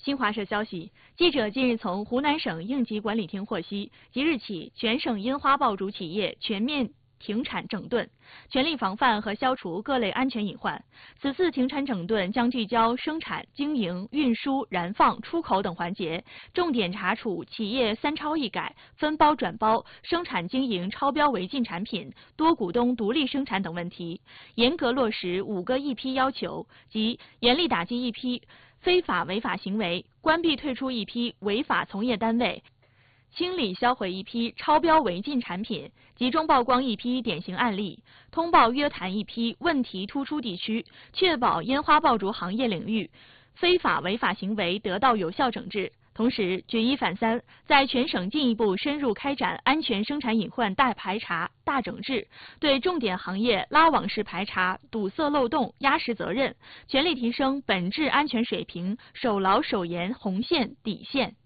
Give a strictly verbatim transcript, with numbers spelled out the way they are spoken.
新华社消息，记者近日从湖南省应急管理厅获悉，即日起，全省樱花爆竹企业全面停产整顿，全力防范和消除各类安全隐患。此次停产整顿将聚焦生产、经营、运输、燃放、出口等环节，重点查处企业三超一改、分包转包、生产经营超标违禁产品、多股东独立生产等问题，严格落实五个一批要求，即严厉打击一批非法违法行为，关闭退出一批违法从业单位，清理销毁一批超标违禁产品，集中曝光一批典型案例，通报约谈一批问题突出地区，确保烟花爆竹行业领域非法违法行为得到有效整治。同时，举一反三，在全省进一步深入开展安全生产隐患大排查、大整治，对重点行业拉网式排查、堵塞漏洞、压实责任，全力提升本质安全水平，守牢守严红线底线。